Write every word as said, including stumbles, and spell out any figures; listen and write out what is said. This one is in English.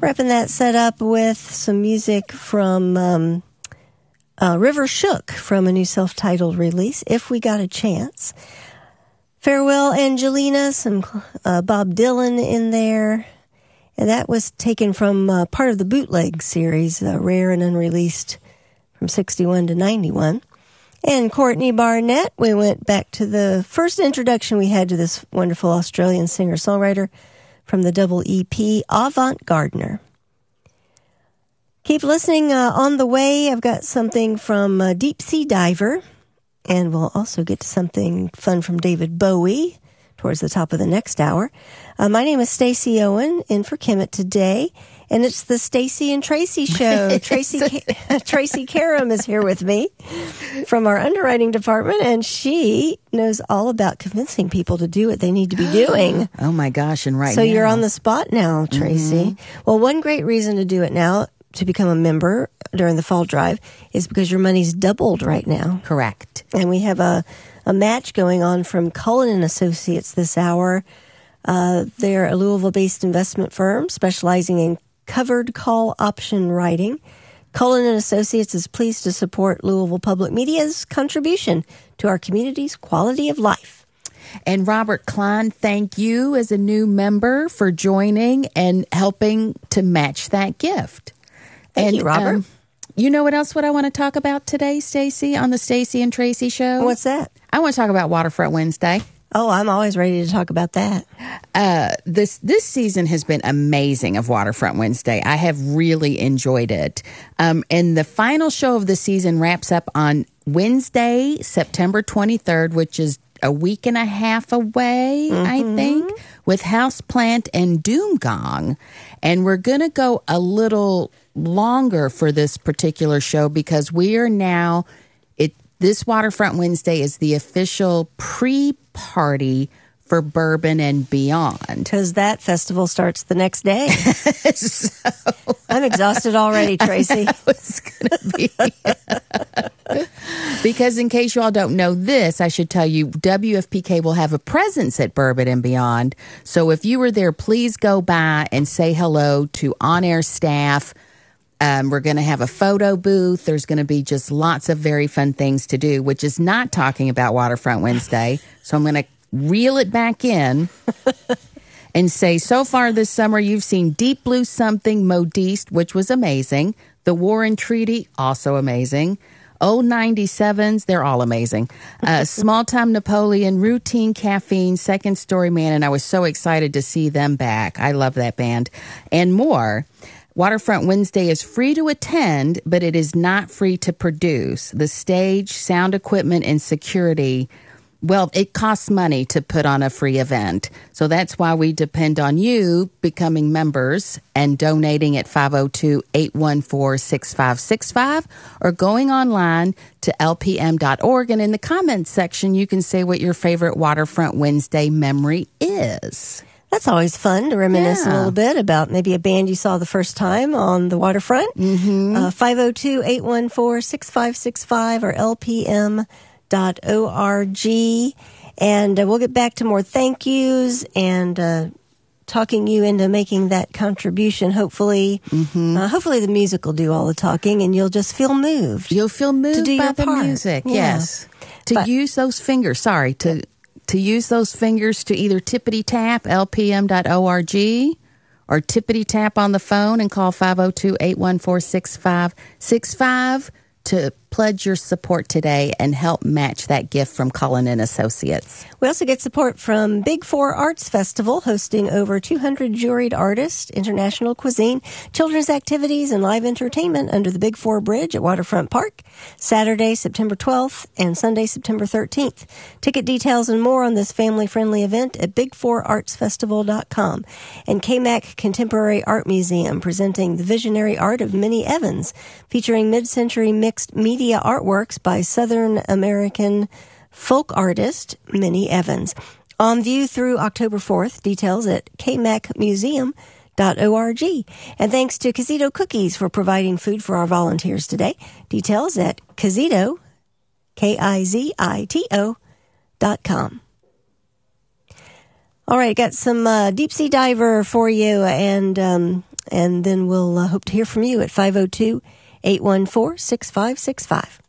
Wrapping that set up with some music from um, uh, River Shook from a new self-titled release, If We Got a Chance. Farewell Angelina, some uh, Bob Dylan in there. And that was taken from uh, part of the bootleg series, uh, Rare and Unreleased, from sixty-one to ninety-one. And Courtney Barnett, we went back to the first introduction we had to this wonderful Australian singer-songwriter from the double E P, Avant Gardener. Keep listening. Uh, on the way, I've got something from uh, Deep Sea Diver, and we'll also get to something fun from David Bowie towards the top of the next hour. Uh, my name is Stacey Owen, in for Kemet today, and it's the Stacey and Tracy show. Tracy Ka- Tracy Karam is here with me from our underwriting department, and she knows all about convincing people to do what they need to be doing. Oh my gosh, and right so now. So you're on the spot now, Tracy. Mm-hmm. Well, one great reason to do it now, to become a member during the fall drive, is because your money's doubled right now. Correct. And we have a, a match going on from Cullen and Associates this hour. Uh, they're a Louisville-based investment firm specializing in covered call option writing. Cullen and Associates is pleased to support Louisville Public Media's contribution to our community's quality of life. And Robert Klein, thank you as a new member for joining and helping to match that gift. Thank and, you, Robert. Um, you know what else what I want to talk about today, Stacey, on the Stacey and Tracy show? What's that? I want to talk about Waterfront Wednesday. Oh, I'm always ready to talk about that. Uh, this this season has been amazing of Waterfront Wednesday. I have really enjoyed it. Um, and the final show of the season wraps up on Wednesday, September twenty-third, which is a week and a half away, mm-hmm. I think, with Houseplant and Doomgong. And we're going to go a little longer for this particular show because we are now, it this Waterfront Wednesday is the official pre-party for Bourbon and Beyond. Because that festival starts the next day. so, I'm exhausted already, Tracy. It's going to be. Because in case you all don't know this, I should tell you, W F P K will have a presence at Bourbon and Beyond. So if you were there, please go by and say hello to on-air staff. Um, we're going to have a photo booth. There's going to be just lots of very fun things to do, which is not talking about Waterfront Wednesday. So I'm going to reel it back in and say, so far this summer, you've seen Deep Blue Something, Modiste, which was amazing. The Warren Treaty, also amazing. Old ninety-sevens, they're all amazing. Uh, Small Time Napoleon, Routine Caffeine, Second Story Man, and I was so excited to see them back. I love that band. And more. Waterfront Wednesday is free to attend, but it is not free to produce. The stage, sound equipment, and security, well, it costs money to put on a free event. So that's why we depend on you becoming members and donating at five oh two, eight one four, six five six five or going online to L P M dot org. And in the comments section, you can say what your favorite Waterfront Wednesday memory is. That's always fun to reminisce yeah. a little bit about maybe a band you saw the first time on the waterfront. Mm-hmm. Uh, five oh two, eight one four, six five six five or L P M dot org. And uh, we'll get back to more thank yous and uh, talking you into making that contribution. Hopefully, mm-hmm. uh, hopefully the music will do all the talking and you'll just feel moved. You'll feel moved to do by your the part. music, yeah. yes. To but, use those fingers, sorry, to... to use those fingers to either tippity tap L P M dot org or tippity tap on the phone and call five oh two, eight one four, six five six five to pledge your support today and help match that gift from Cullen and Associates. We also get support from Big Four Arts Festival, hosting over two hundred juried artists, international cuisine, children's activities, and live entertainment under the Big Four Bridge at Waterfront Park, Saturday, September twelfth, and Sunday, September thirteenth. Ticket details and more on this family-friendly event at big four arts festival dot com. And K M A C Contemporary Art Museum, presenting the visionary art of Minnie Evans, featuring mid-century mixed media artworks by Southern American folk artist Minnie Evans. On view through October fourth. Details at k mac museum dot org. And thanks to Kizito Cookies for providing food for our volunteers today. Details at Kizito, K I Z I T O, dot com. All right, got some uh, Deep Sea Diver for you, and um, and then we'll uh, hope to hear from you at five oh two, eight one four, six five six five.